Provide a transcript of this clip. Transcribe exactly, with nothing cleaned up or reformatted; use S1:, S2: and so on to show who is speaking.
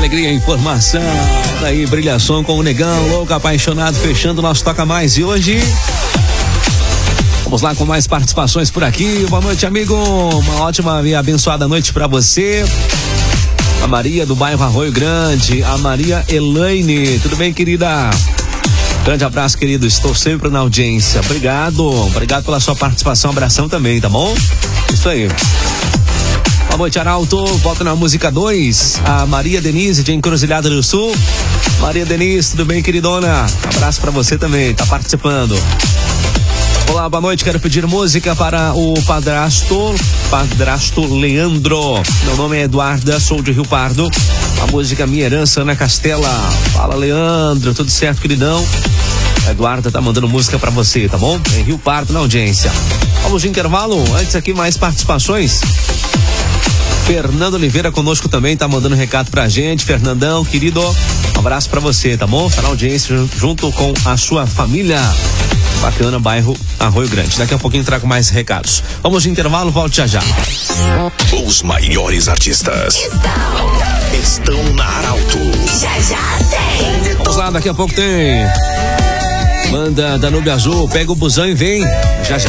S1: alegria, informação. Daí, brilhação com o Negão, louco, apaixonado, fechando o nosso Toca Mais. E hoje, vamos lá com mais participações por aqui. Boa noite, amigo. Uma ótima e abençoada noite pra você. A Maria do bairro Arroio Grande, a Maria Elaine. Tudo bem, querida? Grande abraço, querido. Estou sempre na audiência. Obrigado. Obrigado pela sua participação. Abração também, tá bom? Isso aí. Boa noite, Arauto. Volta na música dois. A Maria Denise de Encruzilhada do Sul. Maria Denise, tudo bem, queridona? Abraço pra você também. Tá participando. Olá, boa noite. Quero pedir música para o padrasto, padrasto Leandro. Meu nome é Eduarda, sou de Rio Pardo. A música Minha Herança, Ana Castela. Fala, Leandro, tudo certo, queridão? A Eduarda tá mandando música pra você, tá bom? Em Rio Pardo, na audiência. Vamos de intervalo. Antes aqui, mais participações. Fernando Oliveira conosco também, tá mandando recado pra gente. Fernandão, querido, um abraço pra você, tá bom? Tá na audiência junto com a sua família. Bacana, bairro Arroio Grande. Daqui a pouquinho trago mais recados. Vamos de intervalo, volte já já.
S2: Os maiores artistas estão, estão na Arauto.
S3: Já já tem.
S1: Vamos lá, daqui a pouco tem Banda Danúbio Azul, pega o busão e vem. Já já.